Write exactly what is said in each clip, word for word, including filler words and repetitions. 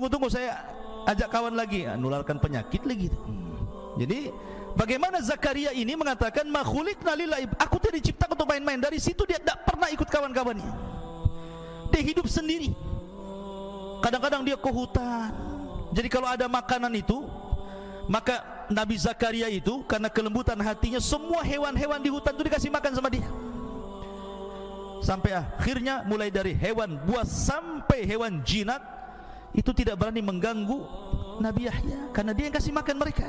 tunggu tunggu saya ajak kawan lagi, nularkan penyakit lagi. hmm. Jadi bagaimana Zakaria ini mengatakan ma khuliqna lillahi, aku tidak diciptakan untuk main-main. Dari situ dia tidak pernah ikut kawan-kawannya, dia hidup sendiri. Kadang-kadang dia ke hutan. Jadi kalau ada makanan itu, maka Nabi Zakaria itu karena kelembutan hatinya, semua hewan-hewan di hutan itu dikasih makan sama dia. Sampai akhirnya mulai dari hewan buas sampai hewan jinak itu tidak berani mengganggu Nabi Yahya karena dia yang kasih makan mereka.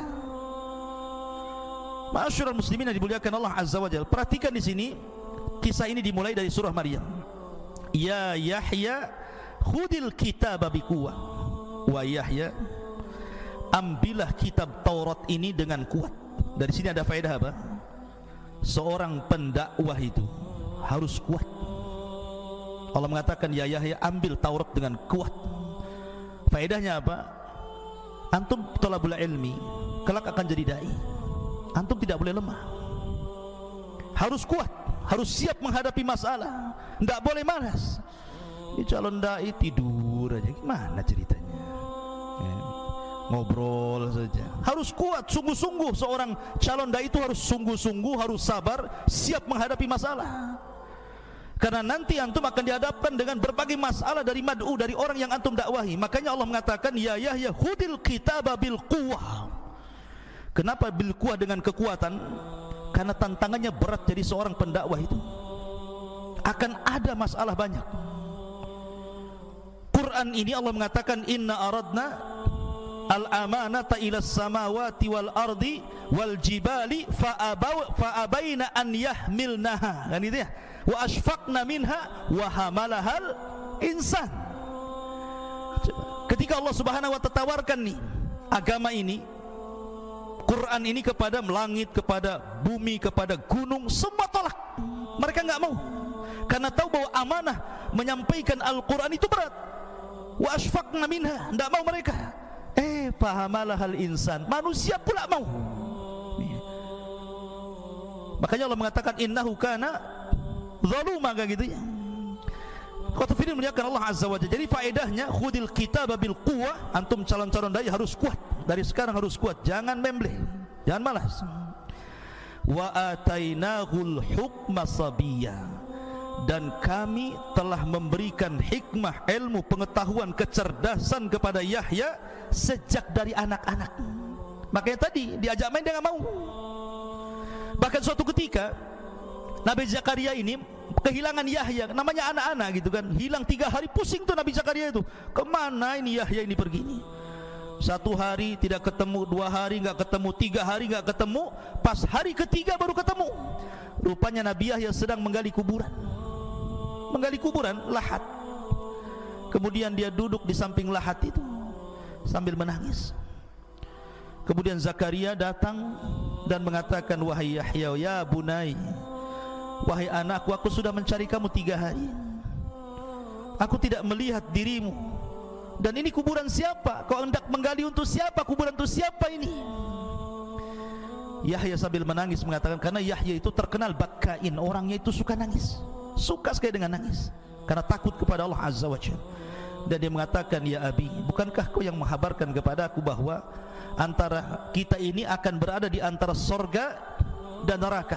Ma'asyiral muslimin yang dimuliakan Allah Azza wa Jalla, perhatikan di sini kisah ini dimulai dari surah Maryam. Ya Yahya khudil kitaba biquwwah, wa Yahya ambillah kitab Taurat ini dengan kuat. Dari sini ada faedah apa? Seorang pendakwah itu harus kuat. Allah mengatakan ya Yahya ambil Taurat dengan kuat. Faedahnya apa? Antum thalabul ilmi kelak akan jadi dai. Antum tidak boleh lemah, harus kuat, harus siap menghadapi masalah, tidak boleh malas. Ini calon dai tidur aja, gimana ceritanya? Ya, ngobrol saja. Harus kuat, sungguh-sungguh. Seorang calon dai itu harus sungguh-sungguh, harus sabar, siap menghadapi masalah. Karena nanti antum akan dihadapkan dengan berbagai masalah dari mad'u, dari orang yang antum dakwahi. Makanya Allah mengatakan ya Yahya khudil kitaba bil quwwah. Kenapa bil quwwah, dengan kekuatan? Karena tantangannya berat. Jadi seorang pendakwah itu akan ada masalah banyak. Quran ini Allah mengatakan inna aradna al-amanata ilas samawati wal ardi wal jibali fa'abaw fa'abaina an yahmilnaha. Kan itu ya? Wa ashfaqna minha wa hamalahal insan. Ketika Allah Subhanahu wa ta'ala tawarkan nih agama ini, Quran ini kepada langit, kepada bumi, kepada gunung, semua tolak. Mereka enggak mau. Karena tahu bahwa amanah menyampaikan Al-Quran itu berat. Wa ashfaqna minha, enggak mau mereka. Eh, fahamalahal insan, manusia pula mau. Makanya Allah mengatakan innahu kana zaluma, gitu ya. Qatafidin muliakan Allah Azza wa Jalla. Jadi faedahnya khudil kitaba bil quwwah, antum calon-calon dai harus kuat. Dari sekarang harus kuat, jangan memble, jangan malas. Wa atainahul hukma sabiyya, dan kami telah memberikan hikmah, ilmu, pengetahuan, kecerdasan kepada Yahya sejak dari anak-anak. Makanya tadi diajak main dia nggak mau. Bahkan suatu ketika Nabi Zakaria ini kehilangan Yahya, namanya anak-anak gitu kan, hilang tiga hari, pusing tuh Nabi Zakaria itu, kemana ini Yahya ini pergi ini. Satu hari tidak ketemu, dua hari nggak ketemu, tiga hari nggak ketemu, pas hari ketiga baru ketemu. Rupanya Nabi Yahya sedang menggali kuburan, menggali kuburan lahat. Kemudian dia duduk di samping lahat itu sambil menangis. Kemudian Zakaria datang dan mengatakan, wahai Yahya, ya bunai, wahai anakku, aku sudah mencari kamu tiga hari, aku tidak melihat dirimu. Dan ini kuburan siapa? Kau hendak menggali untuk siapa? Kuburan untuk siapa ini? Yahya sambil menangis mengatakan, karena Yahya itu terkenal bakain, orangnya itu suka nangis, suka sekali dengan nangis, karena takut kepada Allah Azza wa Jalla. Dan dia mengatakan, ya Abi, bukankah kau yang menghabarkan kepada aku bahwa antara kita ini akan berada di antara sorga dan neraka,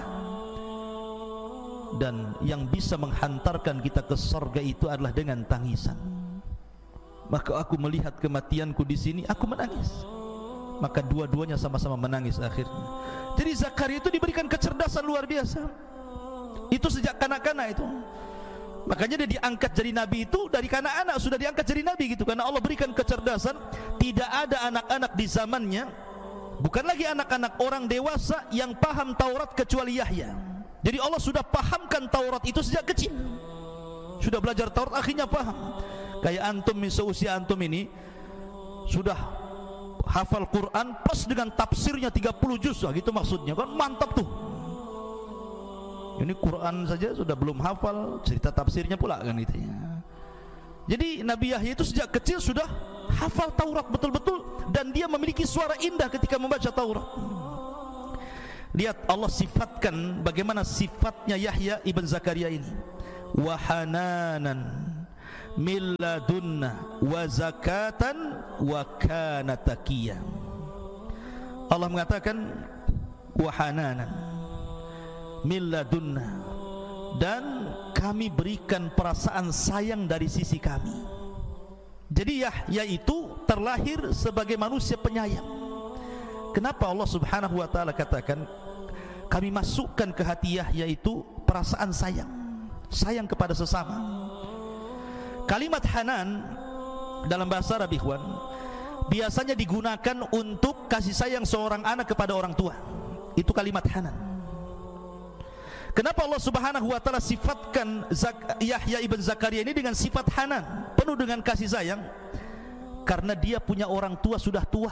dan yang bisa menghantarkan kita ke sorga itu adalah dengan tangisan. Maka aku melihat kematianku di sini, aku menangis. Maka dua-duanya sama-sama menangis akhirnya. Jadi Zakaria itu diberikan kecerdasan luar biasa. Itu sejak kanak-kanak itu. Makanya dia diangkat jadi nabi itu dari kanak-kanak sudah diangkat jadi nabi gitu. Karena Allah berikan kecerdasan. Tidak ada anak-anak di zamannya, bukan lagi anak-anak, orang dewasa yang paham Taurat kecuali Yahya. Jadi Allah sudah pahamkan Taurat itu sejak kecil. Sudah belajar Taurat, akhirnya paham. Kayak antum, seusia antum ini sudah hafal Quran plus dengan tafsirnya tiga puluh juz, gitu maksudnya kan, mantap tuh. Ini Quran saja sudah belum hafal, cerita tafsirnya pula kan gitu ya. Jadi Nabi Yahya itu sejak kecil sudah hafal Taurat betul-betul, dan dia memiliki suara indah ketika membaca Taurat. Lihat Allah sifatkan bagaimana sifatnya Yahya ibn Zakaria ini. Wahananan, min ladunna wa zakatan wa kana taqiyya. Allah mengatakan wa hananan min ladunna, dan kami berikan perasaan sayang dari sisi kami. Jadi Yahya itu terlahir sebagai manusia penyayang. Kenapa Allah Subhanahu wa taala katakan kami masukkan ke hati Yahya itu perasaan sayang, sayang kepada sesama. Kalimat hanan dalam bahasa Arab ikhwan biasanya digunakan untuk kasih sayang seorang anak kepada orang tua. Itu kalimat hanan. Kenapa Allah Subhanahu wa taala sifatkan Yahya ibn Zakaria ini dengan sifat hanan, penuh dengan kasih sayang? Karena dia punya orang tua sudah tua.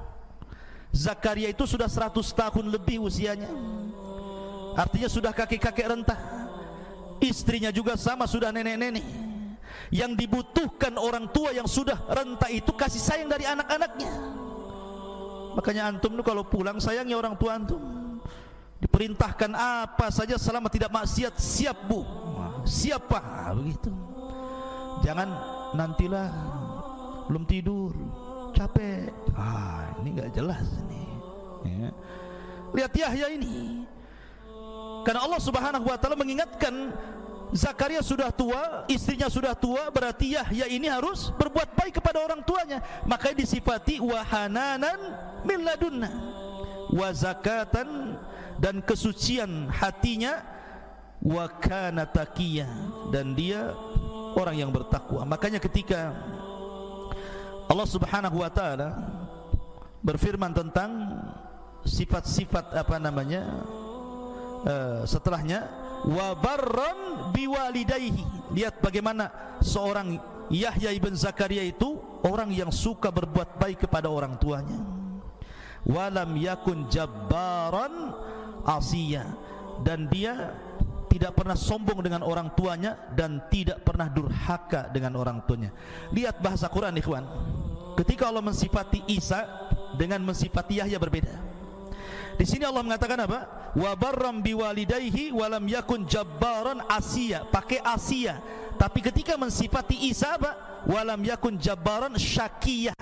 Zakaria itu sudah seratus tahun lebih usianya, artinya sudah kakek-kakek renta. Istrinya juga sama, sudah nenek-nenek. Yang dibutuhkan orang tua yang sudah renta itu kasih sayang dari anak-anaknya. Makanya antum tuh kalau pulang sayangi orang tua antum. Diperintahkan apa saja selama tidak maksiat, siap bu, siap pak, begitu. Jangan nantilah belum tidur, capek. Ah, ini nggak jelas ini. Ya. Lihat Yahya ini, karena Allah Subhanahu wa taala mengingatkan Zakaria sudah tua, istrinya sudah tua, berarti Yahya ini harus berbuat baik kepada orang tuanya. Makanya disifati wahananan min ladunna wa zakatan, dan kesucian hatinya, wa kana taqiyya, dan dia orang yang bertakwa. Makanya ketika Allah Subhanahu wa taala berfirman tentang sifat-sifat apa namanya uh, setelahnya, wa barran biwalidayhi, lihat bagaimana seorang Yahya ibn Zakaria itu orang yang suka berbuat baik kepada orang tuanya. Walam yakun jabbaran asiya, dan dia tidak pernah sombong dengan orang tuanya dan tidak pernah durhaka dengan orang tuanya. Lihat bahasa Quran ikhwan, ketika Allah mensifati Isa dengan mensifati Yahya berbeda. Di sini Allah mengatakan apa? Wa barram biwalidayhi wa lam yakun jabbaran asiya, pakai asiya. Tapi ketika mensifati Isa apa? Wa lam yakun jabbaran syakiyah.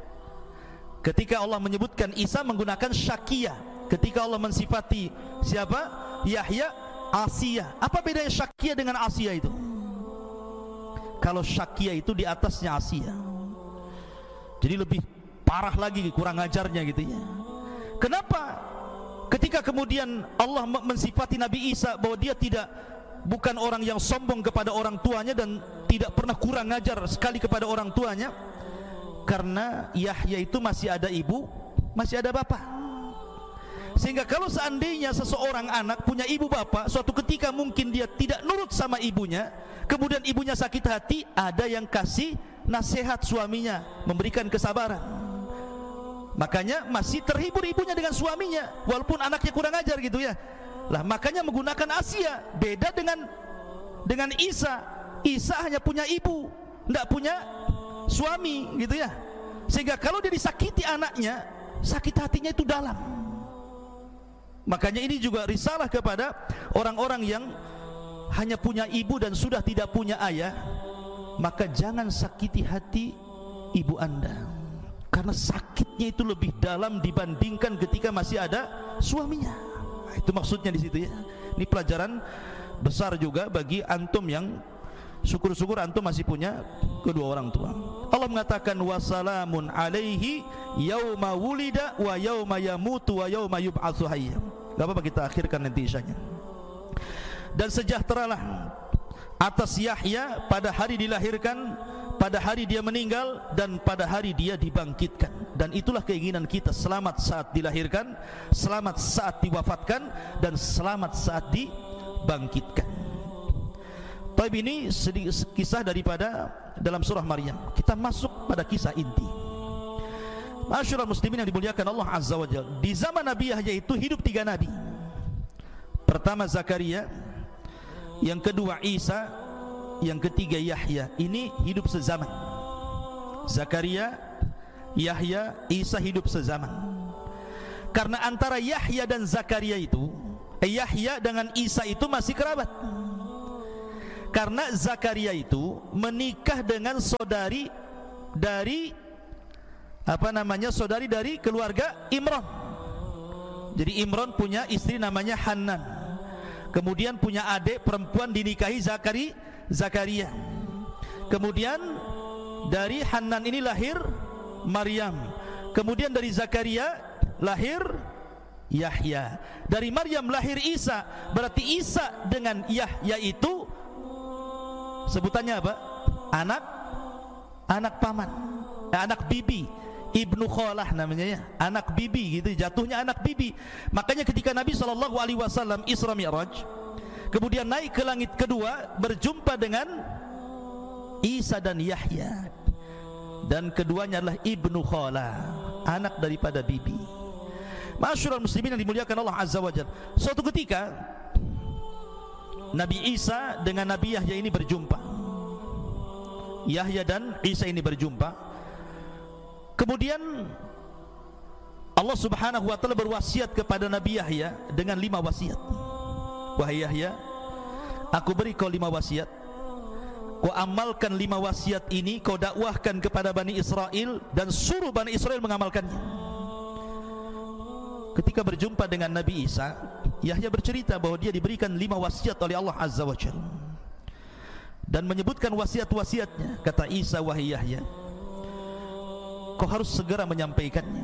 Ketika Allah menyebutkan Isa menggunakan syakiyah. Ketika Allah mensifati siapa? Yahya, Asia. Apa bedanya Syakiyah dengan Asia itu? Kalau Syakiyah itu di atasnya Asia, jadi lebih parah lagi kurang ajarnya gitu ya. Kenapa? Ketika kemudian Allah mensifati Nabi Isa bahwa dia tidak, bukan orang yang sombong kepada orang tuanya dan tidak pernah kurang ajar sekali kepada orang tuanya, karena Yahya itu masih ada ibu, masih ada bapak. Sehingga kalau seandainya seseorang anak punya ibu bapak, suatu ketika mungkin dia tidak nurut sama ibunya, kemudian ibunya sakit hati, ada yang kasih nasihat suaminya, memberikan kesabaran. Makanya masih terhibur ibunya dengan suaminya, walaupun anaknya kurang ajar gitu ya. Lah makanya menggunakan Asia, beda dengan dengan Isa. Isa hanya punya ibu, tidak punya suami gitu ya. Sehingga kalau dia disakiti anaknya, sakit hatinya itu dalam. Makanya ini juga risalah kepada orang-orang yang hanya punya ibu dan sudah tidak punya ayah. Maka jangan sakiti hati ibu anda, karena sakitnya itu lebih dalam dibandingkan ketika masih ada suaminya. Nah, itu maksudnya di situ ya. Ini pelajaran besar juga bagi antum yang syukur-syukur antum masih punya kedua orang tua. Allah mengatakan wassalamun alaihi yauma wulida wa yauma yamutu wa yauma yub'atsu hayya. Gak apa-apa kita akhirkan nanti isyanya. Dan sejahteralah atas Yahya pada hari dilahirkan, pada hari dia meninggal, dan pada hari dia dibangkitkan. Dan itulah keinginan kita, selamat saat dilahirkan, selamat saat diwafatkan, dan selamat saat dibangkitkan. Baik, ini sedikit kisah daripada dalam surah Maryam. Kita masuk pada kisah inti. Masyaallah muslimin yang dimuliakan Allah Azza wa Jalla. Di zaman Nabi Yahya itu hidup tiga nabi. Pertama Zakaria, yang kedua Isa, yang ketiga Yahya. Ini hidup sezaman. Zakaria, Yahya, Isa hidup sezaman. Karena antara Yahya dan Zakaria itu, eh, Yahya dengan Isa itu masih kerabat. Karena Zakaria itu menikah dengan saudari dari apa namanya saudari dari keluarga Imran. Jadi Imran punya istri namanya Hanan, kemudian punya adik perempuan dinikahi Zakari, Zakaria. Kemudian dari Hanan ini lahir Maryam, kemudian dari Zakaria lahir Yahya, dari Maryam lahir Isa. Berarti Isa dengan Yahya itu sebutannya apa? Anak anak paman, eh, anak bibi, ibnu kholah namanya ya, anak bibi gitu, jatuhnya anak bibi. Makanya ketika Nabi shallallahu alaihi wasallam Isra Mi'raj, kemudian naik ke langit kedua, berjumpa dengan Isa dan Yahya, dan keduanya adalah ibnu kholah, anak daripada bibi. Ma'asyiral muslimin yang dimuliakan Allah Azza wa Jalla, suatu ketika Nabi Isa dengan Nabi Yahya ini berjumpa. Yahya dan Isa ini berjumpa. Kemudian Allah Subhanahu wa taala berwasiat kepada Nabi Yahya dengan lima wasiat. Wahai Yahya, aku beri kau lima wasiat. Kau amalkan lima wasiat ini, kau dakwahkan kepada Bani Israel dan suruh Bani Israel mengamalkannya. Ketika berjumpa dengan Nabi Isa, Yahya bercerita bahwa dia diberikan lima wasiat oleh Allah Azza wa Jalla, dan menyebutkan wasiat-wasiatnya. Kata Isa, wahai Yahya, kau harus segera menyampaikannya.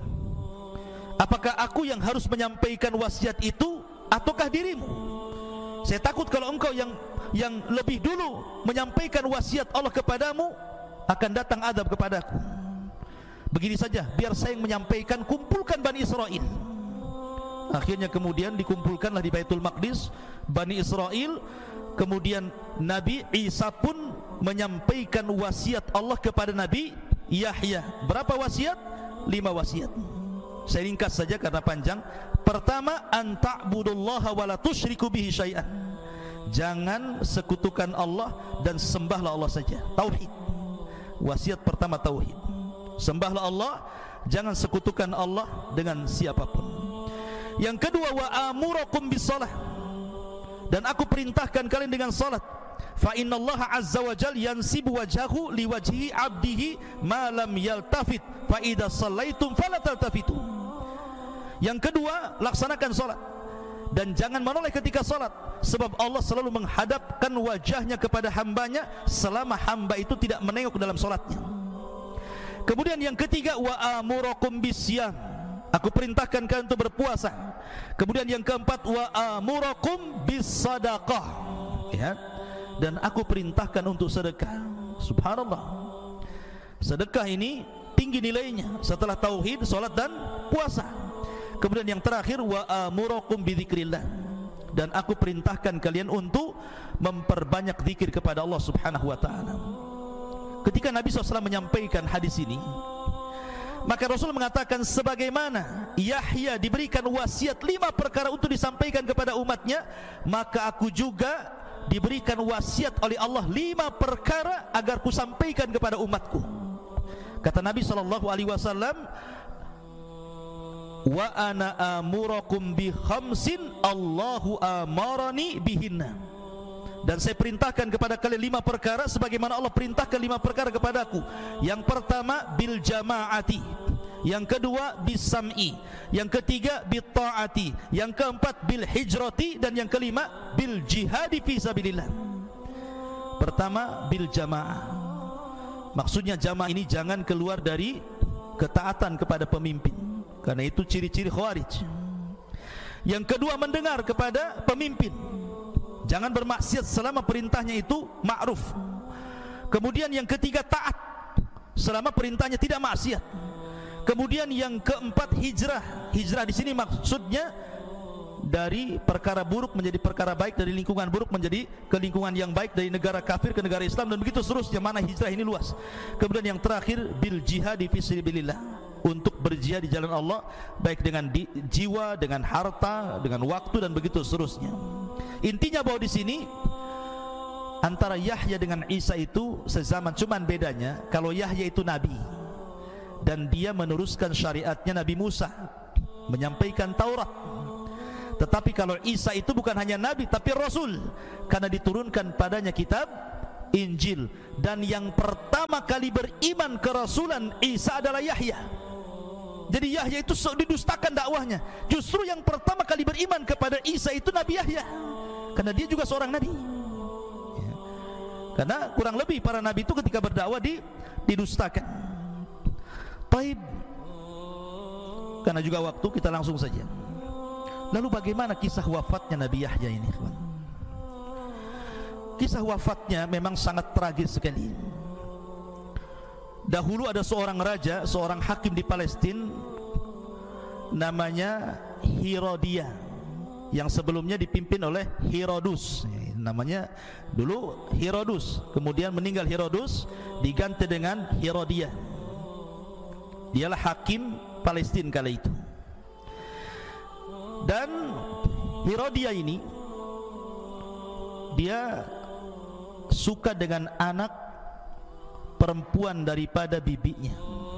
Apakah aku yang harus menyampaikan wasiat itu ataukah dirimu? Saya takut kalau engkau yang yang lebih dulu menyampaikan wasiat Allah kepadamu, akan datang adab kepadaku. Begini saja, biar saya yang menyampaikan, kumpulkan Bani Israel. Akhirnya kemudian dikumpulkanlah di Baitul Maqdis Bani Israel. Kemudian Nabi Isa pun menyampaikan wasiat Allah kepada Nabi Yahya. Berapa wasiat? Lima wasiat. Saya ringkas saja karena panjang. Pertama, an ta'budullaha wa la tusyriku bihi syai'an. Jangan sekutukan Allah dan sembahlah Allah saja. Tauhid. Wasiat pertama tauhid. Sembahlah Allah, jangan sekutukan Allah dengan siapapun. Yang kedua, wa amurakum bisalah, dan aku perintahkan kalian dengan salat. Fa innallaha azza wa jalla yansibu wajhahu liwajhi abdihi ma lam yaltafit fa idza shallaitum fala taltafitu. Yang kedua, laksanakan salat dan jangan menoleh ketika salat, sebab Allah selalu menghadapkan wajahnya kepada hambanya selama hamba itu tidak menengok dalam salatnya. Kemudian yang ketiga, wa amurakum bisyam, aku perintahkan kalian untuk berpuasa. Kemudian yang keempat, wa amurakum bisadaqah, ya, dan aku perintahkan untuk sedekah. Subhanallah, sedekah ini tinggi nilainya setelah tauhid, salat dan puasa. Kemudian yang terakhir, wa amurakum bidzikrillah, dan aku perintahkan kalian untuk memperbanyak zikir kepada Allah Subhanahu wa taala. Ketika Nabi shallallahu alaihi wasallam menyampaikan hadis ini, maka Rasul mengatakan, sebagaimana Yahya diberikan wasiat lima perkara untuk disampaikan kepada umatnya, maka aku juga diberikan wasiat oleh Allah lima perkara agar kusampaikan kepada umatku. Kata Nabi shallallahu alaihi wasallam, wa ana amurakum bi khamsin Allahu amarani bihinna, dan saya perintahkan kepada kalian lima perkara sebagaimana Allah perintahkan lima perkara kepadaku. Yang pertama, bil jamaati. Yang kedua, bis sam'i. Yang ketiga, bit ta'ati. Yang keempat, bil hijrati. Dan yang kelima, bil jihadi fi sabilillah. Pertama, bil jamaah. Maksudnya jamaah ini jangan keluar dari ketaatan kepada pemimpin, karena itu ciri-ciri khawarij. Yang kedua, mendengar kepada pemimpin, jangan bermaksiat selama perintahnya itu ma'ruf. Kemudian yang ketiga, taat selama perintahnya tidak maksiat. Kemudian yang keempat, hijrah. Hijrah di sini maksudnya dari perkara buruk menjadi perkara baik, dari lingkungan buruk menjadi ke lingkungan yang baik, dari negara kafir ke negara Islam, dan begitu seterusnya. Mana hijrah ini luas. Kemudian yang terakhir, bil jihad fi sabilillah, untuk berjihad di jalan Allah, baik dengan di, jiwa, dengan harta, dengan waktu, dan begitu seterusnya. Intinya bahwa di sini antara Yahya dengan Isa itu sezaman, cuman bedanya kalau Yahya itu nabi dan dia meneruskan syariatnya Nabi Musa, menyampaikan Taurat. Tetapi kalau Isa itu bukan hanya nabi tapi rasul, karena diturunkan padanya kitab Injil. Dan yang pertama kali beriman kerasulan Isa adalah Yahya. Jadi Yahya itu didustakan dakwahnya. Justru yang pertama kali beriman kepada Isa itu Nabi Yahya, karena dia juga seorang nabi ya. Karena kurang lebih para nabi itu ketika berdakwah di, didustakan. Taib. Karena juga waktu, kita langsung saja. Lalu bagaimana kisah wafatnya Nabi Yahya ini? Kisah wafatnya memang sangat tragis sekali. Dahulu ada seorang raja, seorang hakim di Palestina, namanya Herodia, yang sebelumnya dipimpin oleh Herodus. Namanya dulu Herodus, kemudian meninggal Herodus, diganti dengan Herodia. Dialah hakim Palestina kala itu. Dan Herodia ini dia suka dengan anak perempuan daripada bibinya.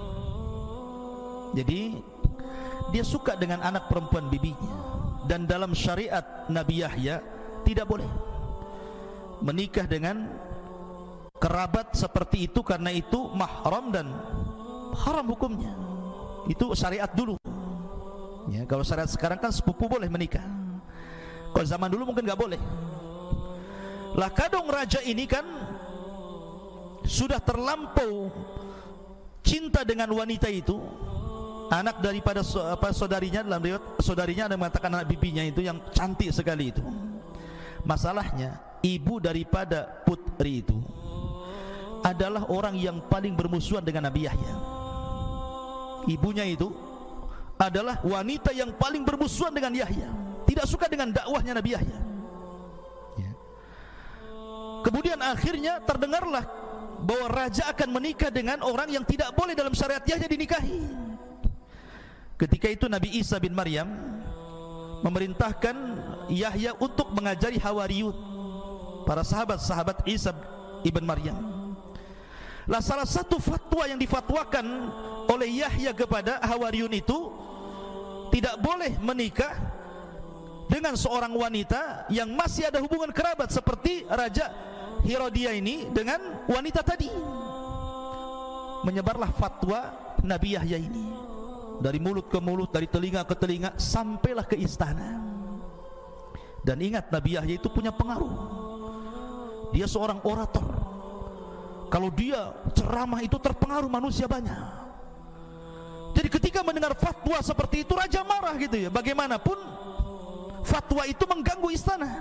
Jadi dia suka dengan anak perempuan bibinya. Dan dalam syariat Nabi Yahya tidak boleh menikah dengan kerabat seperti itu, karena itu mahram dan haram hukumnya. Itu syariat dulu ya. Kalau syariat sekarang kan sepupu boleh menikah, kalau zaman dulu mungkin nggak boleh. Lah kadang raja ini kan sudah terlampau cinta dengan wanita itu, anak daripada apa, saudarinya. Dalam riwayat saudarinya ada mengatakan anak bibinya itu yang cantik sekali itu. Masalahnya ibu daripada putri itu adalah orang yang paling bermusuhan dengan Nabi Yahya. Ibunya itu adalah wanita yang paling bermusuhan dengan Yahya, tidak suka dengan dakwahnya Nabi Yahya ya. Kemudian akhirnya terdengarlah bahwa raja akan menikah dengan orang yang tidak boleh dalam syariat Yahya dinikahi. Ketika itu Nabi Isa bin Maryam memerintahkan Yahya untuk mengajari Hawariyun, para sahabat-sahabat Isa ibn Maryam. Lah salah satu fatwa yang difatwakan oleh Yahya kepada Hawariyun itu, tidak boleh menikah dengan seorang wanita yang masih ada hubungan kerabat seperti Raja Herodia ini dengan wanita tadi. Menyebarlah fatwa Nabi Yahya ini dari mulut ke mulut, dari telinga ke telinga, sampailah ke istana. Dan ingat, Nabi Yahya itu punya pengaruh. Dia seorang orator. Kalau dia ceramah itu terpengaruh manusia banyak. Jadi ketika mendengar fatwa seperti itu, raja marah gitu ya. Bagaimanapun fatwa itu mengganggu istana.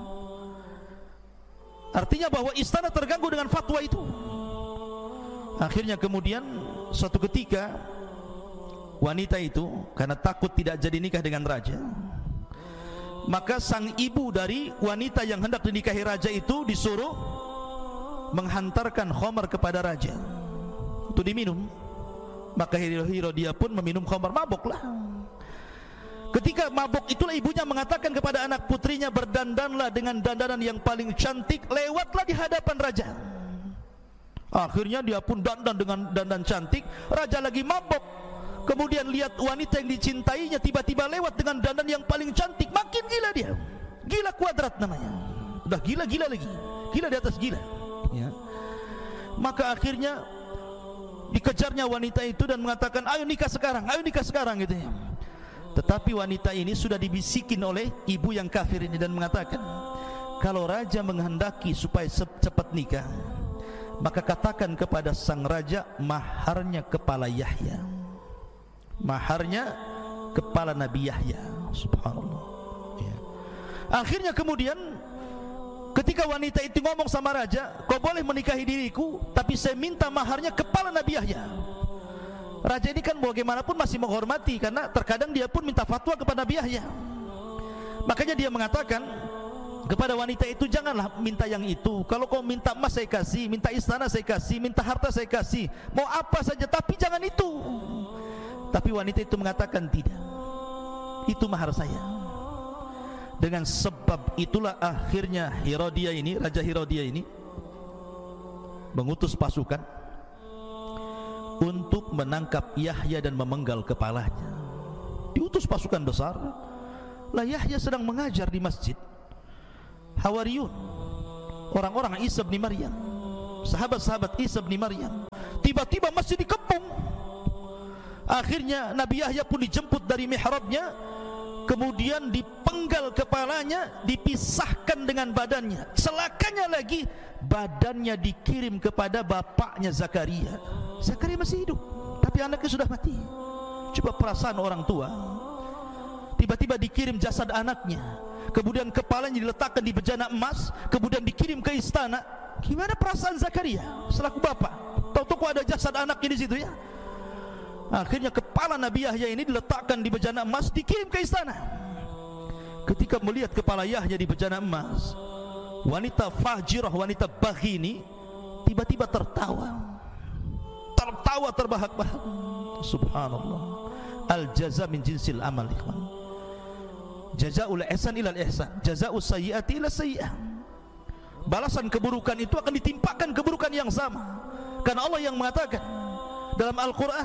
Artinya bahwa istana terganggu dengan fatwa itu. Akhirnya kemudian suatu ketika wanita itu karena takut tidak jadi nikah dengan raja, maka sang ibu dari wanita yang hendak dinikahi raja itu disuruh menghantarkan khamar kepada raja untuk diminum. Maka Herodia pun meminum khamar, mabuklah. Ketika mabuk itulah ibunya mengatakan kepada anak putrinya, berdandanlah dengan dandanan yang paling cantik, lewatlah di hadapan raja. Akhirnya dia pun dandan dengan dandan cantik. Raja lagi mabuk, kemudian lihat wanita yang dicintainya tiba-tiba lewat dengan dandan yang paling cantik, makin gila dia. Gila kuadrat namanya. Udah gila-gila lagi, gila di atas gila ya. Maka akhirnya dikejarnya wanita itu dan mengatakan, ayo nikah sekarang, ayo nikah sekarang gitu ya. Tetapi wanita ini sudah dibisikin oleh ibu yang kafir ini dan mengatakan, kalau raja menghendaki supaya cepat nikah, maka katakan kepada sang raja, maharnya kepala Yahya, maharnya kepala Nabi Yahya. Subhanallah ya. Akhirnya kemudian ketika wanita itu ngomong sama raja, kau boleh menikahi diriku, tapi saya minta maharnya kepala Nabi Yahya. Raja ini kan bagaimanapun masih menghormati, karena terkadang dia pun minta fatwa kepada Nabi Yahya. Makanya dia mengatakan kepada wanita itu, janganlah minta yang itu. Kalau kau minta emas saya kasih, minta istana saya kasih, minta harta saya kasih, mau apa saja, tapi jangan itu. Tapi wanita itu mengatakan, tidak, itu mahar saya. Dengan sebab itulah akhirnya Herodia ini, Raja Herodia ini mengutus pasukan untuk menangkap Yahya dan memenggal kepalanya. Diutus pasukan besar, Lah Yahya sedang mengajar di masjid. Hawariyun, orang-orang Isa bin Maryam, sahabat-sahabat Isa bin Maryam. Tiba-tiba masjid dikepung. Akhirnya Nabi Yahya pun dijemput dari mihrabnya, kemudian dipenggal kepalanya, dipisahkan dengan badannya. Celakanya lagi, badannya dikirim kepada bapaknya Zakaria. Zakaria masih hidup, tapi anaknya sudah mati. Coba perasaan orang tua. Tiba-tiba dikirim jasad anaknya, kemudian kepalanya diletakkan di bejana emas, kemudian dikirim ke istana. Gimana perasaan Zakaria selaku bapak? Tahu-tahu ada jasad anaknya di situ ya. Akhirnya kepala Nabi Yahya ini diletakkan di bejana emas, dikirim ke istana. Ketika melihat kepala Yahya di bejana emas, wanita fajirah, wanita baghi ini tiba-tiba tertawa, tertawa terbahak-bahak. Subhanallah. Al jaza min jinsil amal, ikhwan. Jazaul ihsan ilal ihsan, jazaus sayyiati ila sayyi'ah. Balasan keburukan itu akan ditimpakan keburukan yang sama. Karena Allah yang mengatakan dalam Al-Quran,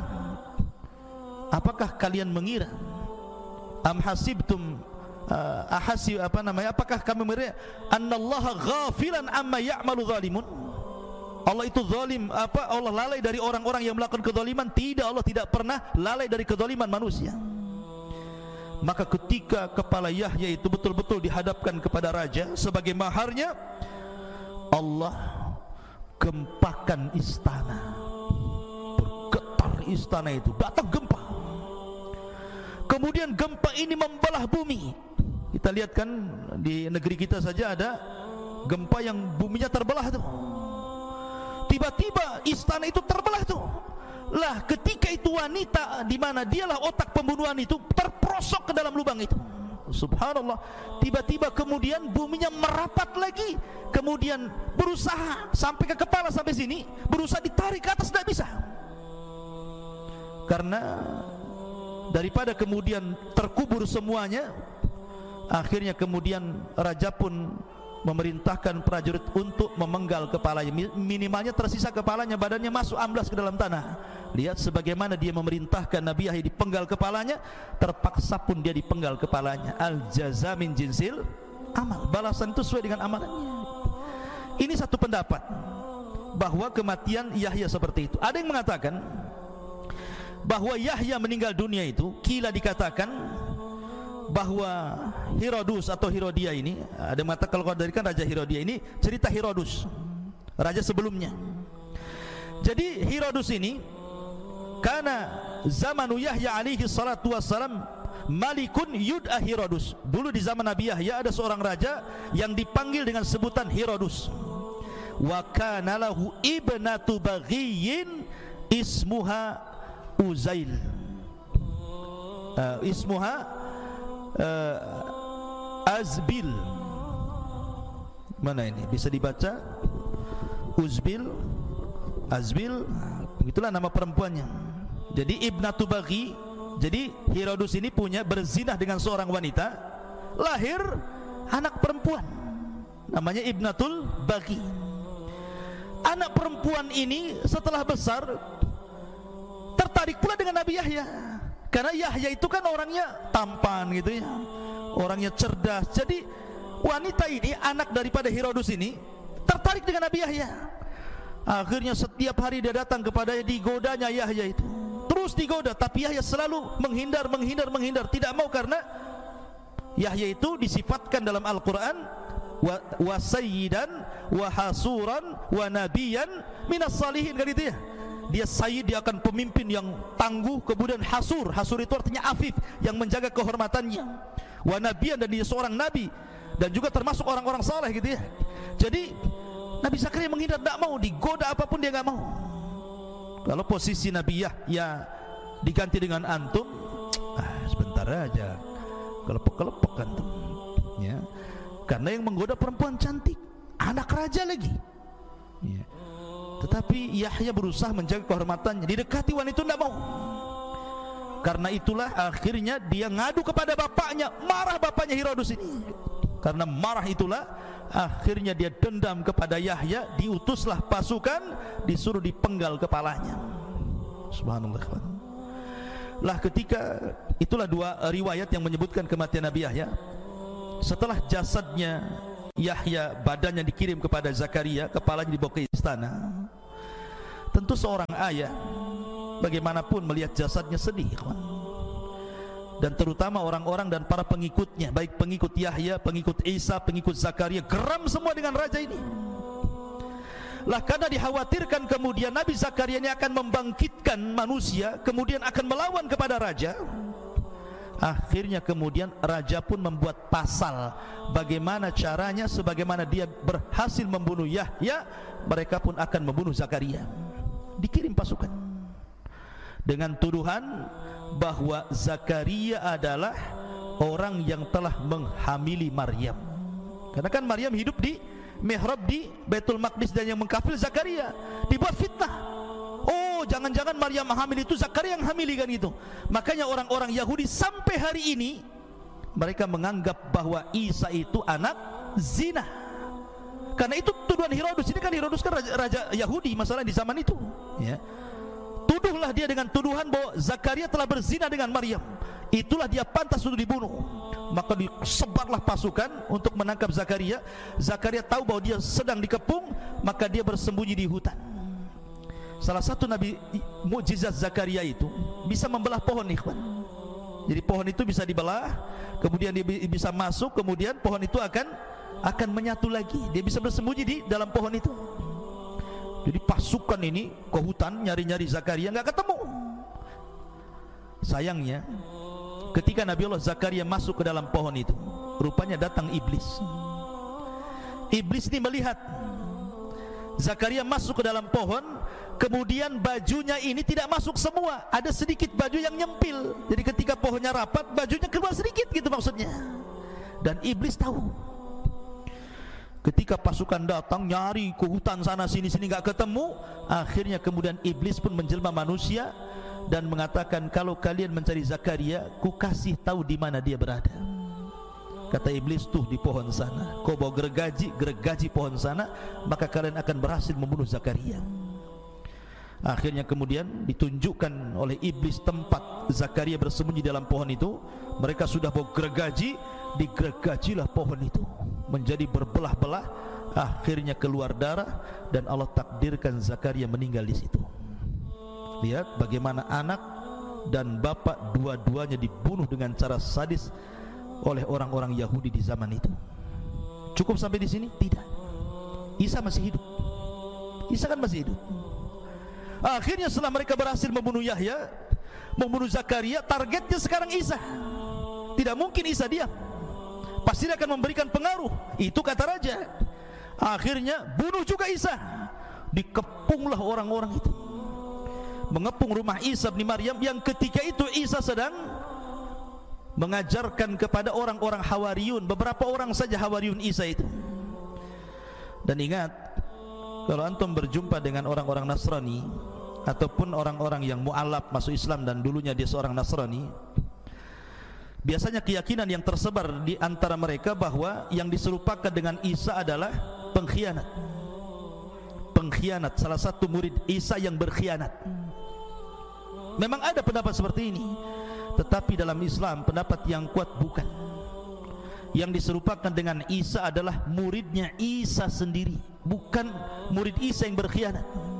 apakah kalian mengira, am hasibtum uh, ahasib apa namanya apakah kami mengira annallaha ghafilan amma ya'malu zalimun? Allah itu zalim, apa Allah lalai dari orang-orang yang melakukan kezaliman? Tidak, Allah tidak pernah lalai dari kezaliman manusia. Maka ketika kepala Yahya itu betul-betul dihadapkan kepada raja sebagai maharnya, Allah gempakan istana. Bergetar istana itu, datang gempa. Kemudian gempa ini membelah bumi. Kita lihat kan di negeri kita saja ada gempa yang buminya terbelah tuh. Tiba-tiba istana itu terbelah tuh. Lah ketika itu wanita di mana dialah otak pembunuhan itu terperosok ke dalam lubang itu. Subhanallah. Tiba-tiba kemudian buminya merapat lagi, kemudian berusaha sampai ke kepala sampai sini, berusaha ditarik ke atas, tidak bisa. Karena daripada kemudian terkubur semuanya, akhirnya kemudian raja pun memerintahkan prajurit untuk memenggal kepalanya. Minimalnya tersisa kepalanya, badannya masuk amblas ke dalam tanah. Lihat sebagaimana dia memerintahkan Nabi Yahya dipenggal kepalanya, terpaksa pun dia dipenggal kepalanya. Al jaza min jinsil amal, balasan itu sesuai dengan amalannya. Ini satu pendapat bahwa kematian Yahya seperti itu. Ada yang mengatakan bahwa Yahya meninggal dunia itu, kila dikatakan bahwa Herodus atau Herodia ini, ada yang mengatakan kalau dari kan Raja Herodia ini cerita Herodus, raja sebelumnya. Jadi Herodus ini karena zamanu Yahya alaihi salatu wassalam malikun yud'a Herodus. Dulu di zaman Nabi Yahya ada seorang raja yang dipanggil dengan sebutan Herodus. Wa kana lahu ibnatu baghiyin ismuha Uzail. Uh, ismuha uh, Azbil. Mana ini? Bisa dibaca Uzbil, Azbil, begitulah nama perempuannya. Jadi ibnatu baghi. Jadi Herodus ini punya berzinah dengan seorang wanita, lahir anak perempuan, namanya ibnatul baghi. Anak perempuan ini setelah besar tertarik pula dengan Nabi Yahya, karena Yahya itu kan orangnya tampan gitu ya, orangnya cerdas. Jadi wanita ini, anak daripada Herodus ini, tertarik dengan Nabi Yahya. Akhirnya setiap hari dia datang kepadanya, digodanya Yahya itu, terus digoda, tapi Yahya selalu menghindar, menghindar, menghindar, tidak mau. Karena Yahya itu disifatkan dalam Al-Quran wa, wa sayyidan wa hasuran wa nabiyan minas salihin, kan itu ya. Dia sayyid, dia akan pemimpin yang tangguh. Kemudian hasur, hasur itu artinya afif, yang menjaga kehormatannya. Wa nabiyan, dan dia seorang nabi, dan juga termasuk orang-orang saleh gitu ya. Jadi Nabi Zakaria menghindar, tidak mau, digoda apapun dia nggak mau. Kalau posisi Nabi Yahya diganti dengan antum, ah, sebentar aja kelepek-kelepek antum ya. Karena yang menggoda perempuan cantik, anak raja lagi ya. Tetapi Yahya berusaha menjaga kehormatannya, didekati wanita tidak mau. Karena itulah akhirnya dia ngadu kepada bapaknya, marah bapaknya Herodus ini. Karena marah itulah akhirnya dia dendam kepada Yahya, diutuslah pasukan, disuruh dipenggal kepalanya. Subhanallah. lah ketika itulah dua riwayat yang menyebutkan kematian Nabi Yahya. Setelah jasadnya Yahya, badannya dikirim kepada Zakaria, kepalanya dibawa ke istana. Tentu seorang ayah bagaimanapun melihat jasadnya sedih, kawan. Dan terutama orang-orang dan para pengikutnya, baik pengikut Yahya, pengikut Isa, pengikut Zakaria, geram semua dengan raja ini. Lah karena dikhawatirkan kemudian Nabi Zakaria ini akan membangkitkan manusia, kemudian akan melawan kepada raja. Akhirnya kemudian raja pun membuat pasal bagaimana caranya, sebagaimana dia berhasil membunuh Yahya, mereka pun akan membunuh Zakaria. Dikirim pasukan dengan tuduhan bahwa Zakaria adalah orang yang telah menghamili Maryam. Karena kan Maryam hidup di mihrab di Baitul Maqdis, dan yang mengkafir Zakaria. Dibuat fitnah. Oh, jangan-jangan Maryam hamil itu Zakaria yang hamili, kan gitu. Makanya orang-orang Yahudi sampai hari ini mereka menganggap bahwa Isa itu anak zina. Karena itu tuduhan Herodus. Ini kan Herodus kan raja, raja Yahudi masalah di zaman itu, ya. Tuduhlah dia dengan tuduhan bahwa Zakaria telah berzina dengan Maryam. Itulah dia pantas untuk dibunuh. Maka disebarlah pasukan untuk menangkap Zakaria. Zakaria tahu bahwa dia sedang dikepung, maka dia bersembunyi di hutan. Salah satu nabi mukjizat Zakaria itu bisa membelah pohon, ikhwan. Jadi pohon itu bisa dibelah, kemudian dia bisa masuk, kemudian pohon itu akan akan menyatu lagi. Dia bisa bersembunyi di dalam pohon itu. Jadi pasukan ini ke hutan nyari-nyari Zakaria, nggak ketemu. Sayangnya ketika Nabi Allah Zakaria masuk ke dalam pohon itu, rupanya datang iblis. Iblis ini melihat Zakaria masuk ke dalam pohon, kemudian bajunya ini tidak masuk semua, ada sedikit baju yang nyempil. Jadi ketika pohonnya rapat, bajunya keluar sedikit, gitu maksudnya. Dan iblis tahu. Ketika pasukan datang nyari ke hutan sana sini sini nggak ketemu, akhirnya kemudian iblis pun menjelma manusia dan mengatakan, kalau kalian mencari Zakaria, ku kasih tahu di mana dia berada. Kata iblis, tuh di pohon sana. Kau bawa gergaji, gergaji pohon sana, maka kalian akan berhasil membunuh Zakaria. Akhirnya kemudian ditunjukkan oleh iblis tempat Zakaria bersembunyi dalam pohon itu. Mereka sudah bawa gergaji, digergajilah pohon itu menjadi berbelah-belah. Akhirnya keluar darah dan Allah takdirkan Zakaria meninggal di situ. Lihat bagaimana anak dan bapak dua-duanya dibunuh dengan cara sadis oleh orang-orang Yahudi di zaman itu. Cukup sampai di sini? Tidak. Isa masih hidup. Isa kan masih hidup. Akhirnya setelah mereka berhasil membunuh Yahya, membunuh Zakaria, targetnya sekarang Isa. Tidak mungkin Isa diam, pasti dia akan memberikan pengaruh. Itu kata raja. Akhirnya bunuh juga Isa. Dikepunglah orang-orang itu, mengepung rumah Isa bin Maryam, yang ketika itu Isa sedang mengajarkan kepada orang-orang Hawariyun, beberapa orang saja Hawariyun Isa itu. Dan ingat, kalau antum berjumpa dengan orang-orang Nasrani ataupun orang-orang yang mu'alaf masuk Islam dan dulunya dia seorang Nasrani, biasanya keyakinan yang tersebar di antara mereka bahwa yang diserupakan dengan Isa adalah pengkhianat. Pengkhianat, salah satu murid Isa yang berkhianat. Memang ada pendapat seperti ini, tetapi dalam Islam pendapat yang kuat bukan. Yang diserupakan dengan Isa adalah muridnya Isa sendiri, bukan murid Isa yang berkhianat,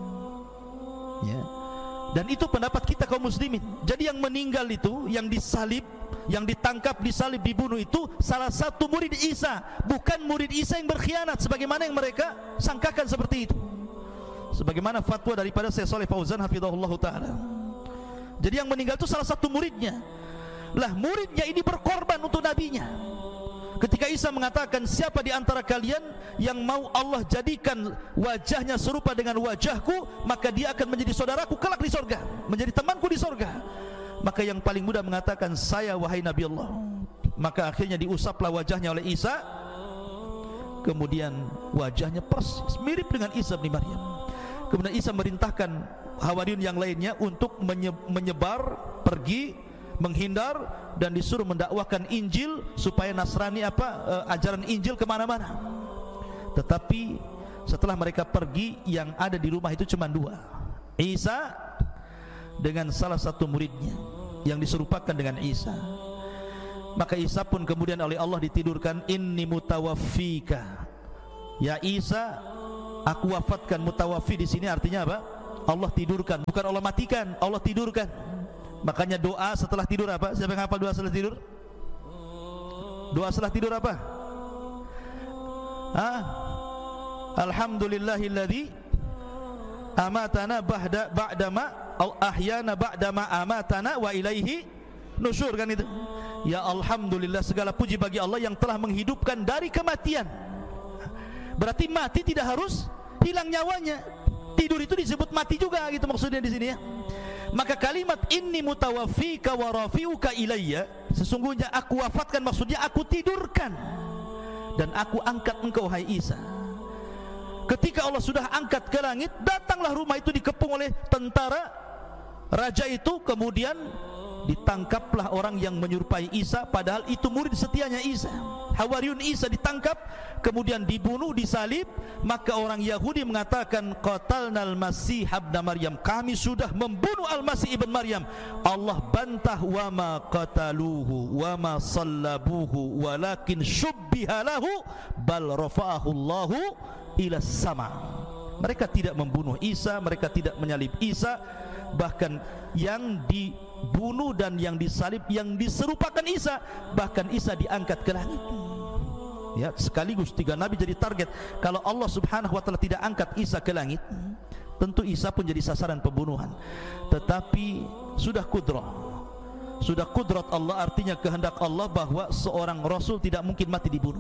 ya. Dan itu pendapat kita kaum muslimin. Jadi yang meninggal itu, yang disalib, yang ditangkap, disalib, dibunuh itu salah satu murid Isa, bukan murid Isa yang berkhianat sebagaimana yang mereka sangkakan seperti itu. Sebagaimana fatwa daripada Syekh Shalih Fauzan hafizahullah taala. Jadi yang meninggal itu salah satu muridnya. Lah muridnya ini berkorban untuk nabinya. Ketika Isa mengatakan, siapa di antara kalian yang mau Allah jadikan wajahnya serupa dengan wajahku, maka dia akan menjadi saudaraku kelak di sorga, menjadi temanku di sorga. Maka yang paling mudah mengatakan, saya wahai Nabi Allah. Maka akhirnya diusaplah wajahnya oleh Isa, kemudian wajahnya persis mirip dengan Isa bin Maryam. Kemudian Isa merintahkan Hawariyun yang lainnya untuk menyebar, pergi, menghindar, dan disuruh mendakwakan Injil supaya Nasrani apa uh, ajaran Injil kemana-mana. Tetapi setelah mereka pergi, yang ada di rumah itu cuma dua, Isa dengan salah satu muridnya. yang diserupakan dengan Isa. Maka Isa pun kemudian oleh Allah ditidurkan, inni mutawaffika. Ya Isa, aku wafatkan. Mutawaffi di sini artinya apa? Allah tidurkan, bukan Allah matikan, Allah tidurkan. Makanya doa setelah tidur apa? Siapa yang hafal doa setelah tidur? Doa setelah tidur apa? Ah, alhamdulillahilladzi amatana ba'da ba'dama au ahyana ba'dama amatana wa ilaihi nusyur, kan itu. Ya alhamdulillah, segala puji bagi Allah yang telah menghidupkan dari kematian. Berarti mati tidak harus hilang nyawanya. Tidur itu disebut mati juga, gitu maksudnya di sini ya. Maka kalimat inni mutawaffika wa rafi'uka ilayya, sesungguhnya aku wafatkan, maksudnya aku tidurkan dan aku angkat engkau hai Isa. Ketika Allah sudah angkat ke langit, datanglah rumah itu dikepung oleh tentara raja itu, kemudian ditangkaplah orang yang menyerupai Isa, padahal itu murid setianya Isa. Hawariyun Isa ditangkap, kemudian dibunuh, disalib. Maka orang Yahudi mengatakan, qatalnal masih ibn Maryam, kami sudah membunuh al-Masih ibn Maryam. Allah bantah, wa ma qataluhu wa ma sallabuhu walakin syubbiha lahu bal rafa'ahu Allahu ila sama. Mereka tidak membunuh Isa, mereka tidak menyalib Isa, bahkan yang dibunuh dan yang disalib yang diserupakan Isa, bahkan Isa diangkat ke langit. Ya, sekaligus tiga nabi jadi target. Kalau Allah Subhanahu wa taala tidak angkat Isa ke langit, tentu Isa pun jadi sasaran pembunuhan. Tetapi sudah kudrah, sudah kudrat Allah, artinya kehendak Allah bahwa seorang rasul tidak mungkin mati dibunuh.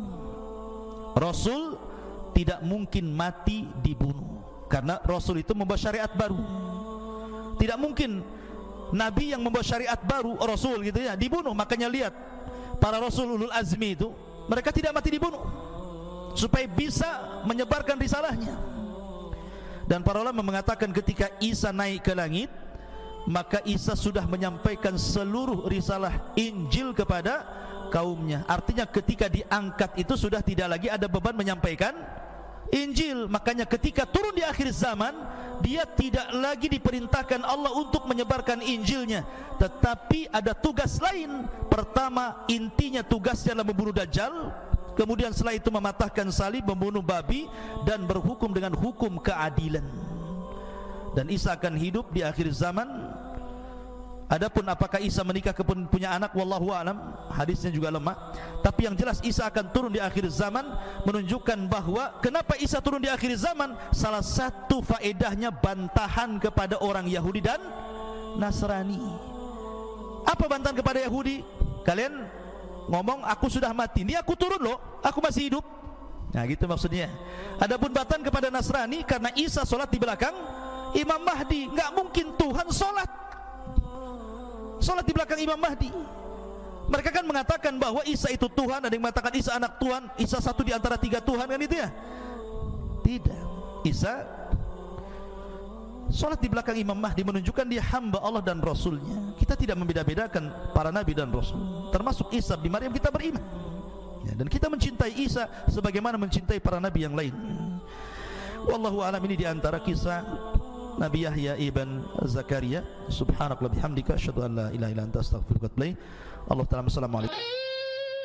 Rasul tidak mungkin mati dibunuh, karena rasul itu membawa syariat baru. Tidak mungkin nabi yang membawa syariat baru, rasul gitu ya, dibunuh. Makanya lihat para rasul ulul azmi itu, mereka tidak mati dibunuh supaya bisa menyebarkan risalahnya. Dan para ulama mengatakan ketika Isa naik ke langit, maka Isa sudah menyampaikan seluruh risalah Injil kepada kaumnya. Artinya ketika diangkat itu sudah tidak lagi ada beban menyampaikan Injil. Makanya ketika turun di akhir zaman, dia tidak lagi diperintahkan Allah untuk menyebarkan Injilnya, tetapi ada tugas lain. Pertama, intinya tugasnya adalah membunuh Dajjal. Kemudian setelah itu mematahkan salib, membunuh babi, dan berhukum dengan hukum keadilan. Dan Isa akan hidup di akhir zaman. Adapun apakah Isa menikah kemudian punya anak, wallahu a'lam, hadisnya juga lemah. Tapi yang jelas Isa akan turun di akhir zaman, menunjukkan bahwa kenapa Isa turun di akhir zaman, salah satu faedahnya bantahan kepada orang Yahudi dan Nasrani. Apa bantahan kepada Yahudi? Kalian ngomong aku sudah mati, ini aku turun loh, aku masih hidup. Nah gitu maksudnya. Adapun bantahan kepada Nasrani, karena Isa sholat di belakang Imam Mahdi, nggak mungkin Tuhan sholat sholat di belakang Imam Mahdi. Mereka kan mengatakan bahwa Isa itu Tuhan, ada yang mengatakan Isa anak Tuhan, Isa satu di antara tiga Tuhan, kan itu ya? Tidak. Isa sholat di belakang Imam Mahdi, menunjukkan dia hamba Allah dan Rasulnya. Kita tidak membeda-bedakan para nabi dan Rasul, termasuk Isa bin Maryam kita beriman ya, dan kita mencintai Isa sebagaimana mencintai para nabi yang lain. Wallahu a'lam. Ini di antara kisah Nabi Yahya ibn Zakaria. Subhanakallah bihamdika asyhadu an la ilaha illa anta astaghfiruka wa atubu ilaik. Allah ta'ala. Assalamualaikum.